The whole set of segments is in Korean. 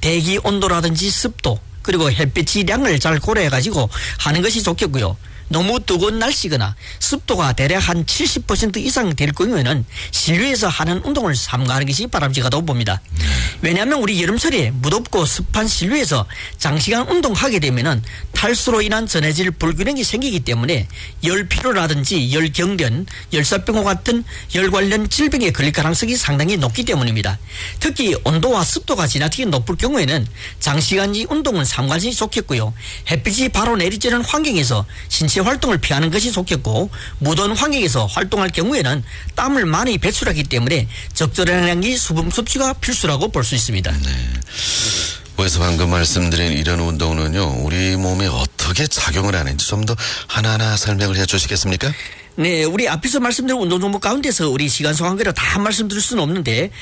대기 온도라든지 습도 그리고 햇빛의 량을 잘 고려해가지고 하는 것이 좋겠고요. 너무 뜨거운 날씨거나 습도가 대략 한 70% 이상 될 경우에는 실외에서 하는 운동을 삼가하는 것이 바람직하다고 봅니다. 왜냐하면 우리 여름철에 무덥고 습한 실외에서 장시간 운동하게 되면은 탈수로 인한 전해질 불균형이 생기기 때문에 열피로라든지 열경련, 열사병과 같은 열 관련 질병에 걸릴 가능성이 상당히 높기 때문입니다. 특히 온도와 습도가 지나치게 높을 경우에는 장시간 이 운동은 삼가하는 것이 좋겠고요. 햇빛이 바로 내리쬐는 환경에서 신체 활동을 피하는 것이 좋겠고 무더운 환경에서 활동할 경우에는 땀을 많이 배출하기 때문에 적절한 양의 수분 섭취가 필수라고 볼 수 있습니다. 네. 그래서 방금 말씀드린 이런 운동은요, 우리 몸에 어떻게 작용을 하는지 좀 더 하나하나 설명을 해 주시겠습니까? 네, 우리 앞에서 말씀드린 운동 종목 가운데서 우리 시간 소관계로 다 말씀드릴 수는 없는데,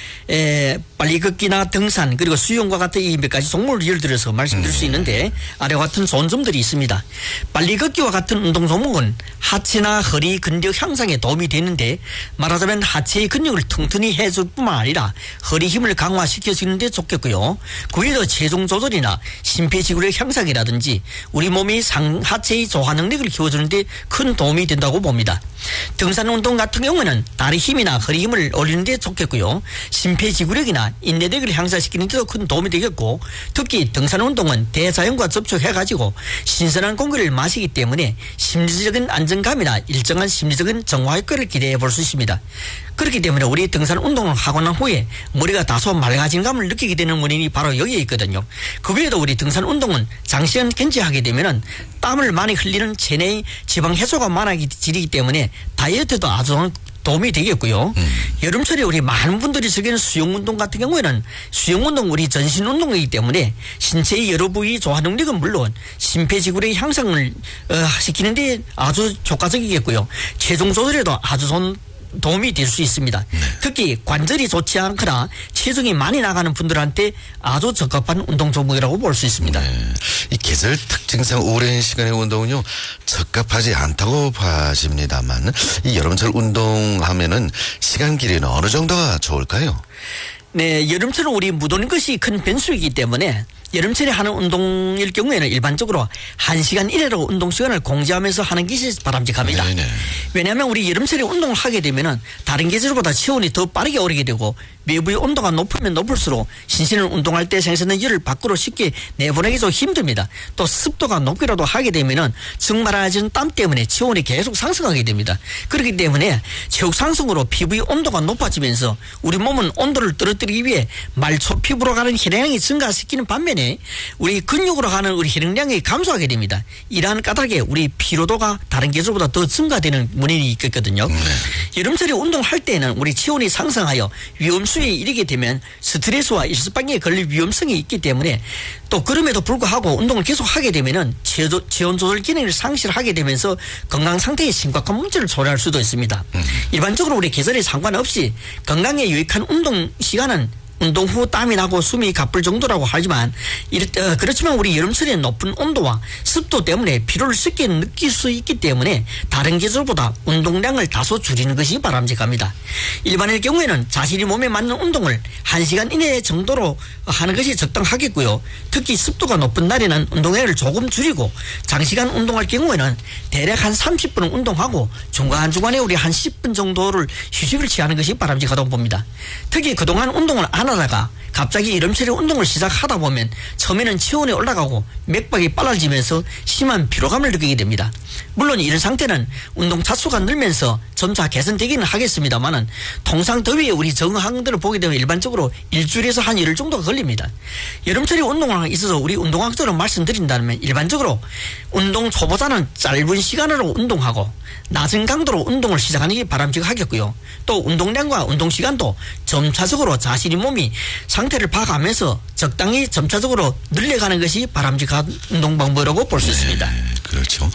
빨리 걷기나 등산 그리고 수영과 같은 이 몇 가지 종목을 예를 들어서 말씀드릴 수 있는데 아래와 같은 좋은 점들이 있습니다. 빨리 걷기와 같은 운동 종목은 하체나 허리 근력 향상에 도움이 되는데 말하자면 하체의 근육을 튼튼히 해줄 뿐만 아니라 허리 힘을 강화시켜 주는 데 좋겠고요. 그 외에도 체중 조절이나 심폐지구력 향상이라든지 우리 몸의 상하체의 조화 능력을 키워주는 데 큰 도움이 된다고 봅니다. 등산 운동 같은 경우는 다리 힘이나 허리 힘을 올리는 데 좋겠고요. 심폐지구력이나 인내력을 향상시키는 데도 큰 도움이 되겠고 특히 등산 운동은 대자연과 접촉해가지고 신선한 공기를 마시기 때문에 심리적인 안정감이나 일정한 심리적인 정화 효과를 기대해 볼 수 있습니다. 그렇기 때문에 우리 등산 운동을 하고 난 후에 머리가 다소 맑아진 감을 느끼게 되는 원인이 바로 여기에 있거든요. 그 외에도 우리 등산 운동은 장시간 견제하게 되면은 땀을 많이 흘리는 체내의 지방 해소가 많아지기 때문에 다이어트도 아주 도움이 되겠고요. 여름철에 우리 많은 분들이 즐기는 수영운동 같은 경우에는 수영운동 우리 전신운동이기 때문에 신체의 여러 부위 조화 능력은 물론 심폐지구력의 향상을 시키는데 아주 효과적이겠고요. 체중 조절에도 아주 좋은 도움이 될 수 있습니다. 특히 관절이 좋지 않거나 체중이 많이 나가는 분들한테 아주 적합한 운동 종목이라고 볼 수 있습니다. 네. 이 계절 특징상 오랜 시간의 운동은요 적합하지 않다고 봐집니다만 이 여름철 운동하면은 시간 길이는 어느 정도가 좋을까요? 네, 여름철은 우리 무더운 것이 큰 변수이기 때문에 여름철에 하는 운동일 경우에는 일반적으로 1시간 이내로 운동 시간을 공지하면서 하는 것이 바람직합니다. 네네. 왜냐하면 우리 여름철에 운동을 하게 되면은 다른 계절보다 체온이 더 빠르게 오르게 되고 외부의 온도가 높으면 높을수록 신신을 운동할 때 생성된 열을 밖으로 쉽게 내보내기 좀 힘듭니다. 또 습도가 높기라도 하게 되면은 증발하는 땀 때문에 체온이 계속 상승하게 됩니다. 그렇기 때문에 체온 상승으로 피부의 온도가 높아지면서 우리 몸은 온도를 떨어뜨리기 위해 말초 피부로 가는 혈액량이 증가시키는 반면에 우리 근육으로 가는 우리 혈액량이 감소하게 됩니다. 이러한 까닭에 우리 피로도가 다른 계절보다 더 증가되는 원인이 있겠거든요. 여름철에 운동할 때는 우리 체온이 상승하여 위험수에 이르게 되면 스트레스와 일습방에 걸릴 위험성이 있기 때문에 또 그럼에도 불구하고 운동을 계속 하게 되면은 체온 조절 기능을 상실하게 되면서 건강 상태에 심각한 문제를 초래할 수도 있습니다. 일반적으로 우리 계절에 상관없이 건강에 유익한 운동 시간은 운동 후 땀이 나고 숨이 가쁠 정도라고 하지만 그렇지만 우리 여름철에 높은 온도와 습도 때문에 피로를 쉽게 느낄 수 있기 때문에 다른 계절보다 운동량을 다소 줄이는 것이 바람직합니다. 일반의 경우에는 자신이 몸에 맞는 운동을 1시간 이내 정도로 하는 것이 적당하겠고요. 특히 습도가 높은 날에는 운동량을 조금 줄이고 장시간 운동할 경우에는 대략 한 30분은 운동하고 중간중간에 우리 한 10분 정도를 휴식을 취하는 것이 바람직하다고 봅니다. 특히 그동안 운동을 안 하다가 갑자기 여름철에 운동을 시작하다 보면 처음에는 체온이 올라가고 맥박이 빨라지면서 심한 피로감을 느끼게 됩니다. 물론 이런 상태는 운동 차수가 늘면서 점차 개선되기는 하겠습니다만은 통상 더위에 우리 정황들을 보게 되면 일반적으로 일주일에서 한 열흘 정도가 걸립니다. 여름철에 운동에 있어서 우리 운동학적으로 말씀드린다면 일반적으로 운동 초보자는 짧은 시간으로 운동하고 낮은 강도로 운동을 시작하는 게 바람직하겠고요. 또 운동량과 운동시간도 점차적으로 자신의 몸이 상태를 봐가면서 적당히 점차적으로 늘려가는 것이 바람직한 운동 방법이라고 볼 수 있습니다. 그렇죠.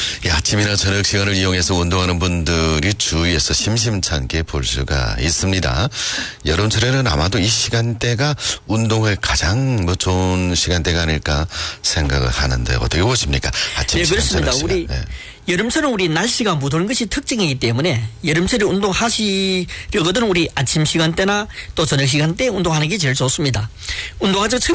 아침이나 저녁 시간을 이용해서 운동하는 분들이 주위에서 심심찮게 볼 수가 있습니다. 여름철에는 아마도 이 시간대가 운동에 가장 좋은 시간대가 아닐까 생각을 하는데 어떻게 보십니까? 아침 시간, 그렇습니다. 저녁 시간. 네. 여름철은 우리 날씨가 무더운 것이 특징이기 때문에 여름철에 운동하시려거든 우리 아침 시간대나 또 저녁 시간대에 운동하는 게 제일 좋습니다. 운동하죠.